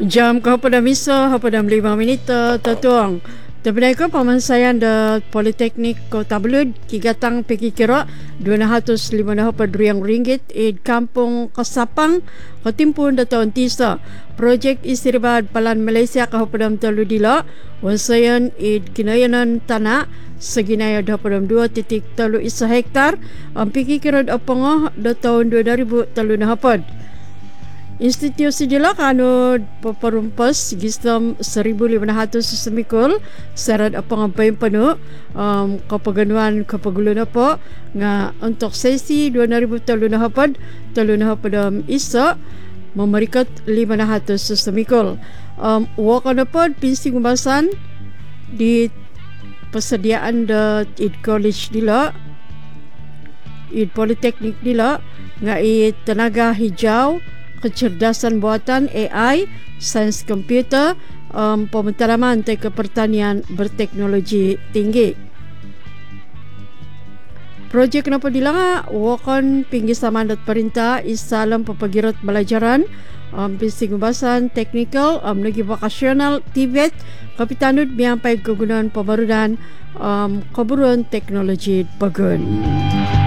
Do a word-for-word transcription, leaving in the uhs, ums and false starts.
Jam ke pada misa, pada lima minit tertuang. Terpedai ke pemansayan da Politeknik Kota Belud, kigatang peki kira dua ratus lima puluh riang ringgit di Kampung Kesapang, ketimpun da tahun tisa. Projek Istirbat Palan Malaysia ke pada telu dila, wansayan di kinayanan tanah seginaya dua titik telu isa hektar, ang peki kira da pengoh da tahun dua ribu telu nahapad. Institusi dila kanu perumpes gistam seribu lima ratus semikul serat apa ngapain penuh um, kepeganuan kepegulun apa nga untuk sesi dua ribu telu nahapad telu nahapad um, isa memerikat lima ratus semikul um, wakan apa pinsing umbasan di persediaan da id college dila id politeknik dila nga id tenaga hijau, kecerdasan buatan A I, sains komputer, um, pemataraman ke pertanian berteknologi tinggi. Projek kenapa dilanga wakon pinggir samandat perintah isalam pepagirat belajaran um, pising ubasan teknikal um, lagi vokasional Tibet kapitanud miampai kegunaan pembarudan um, keburuan teknologi bagun.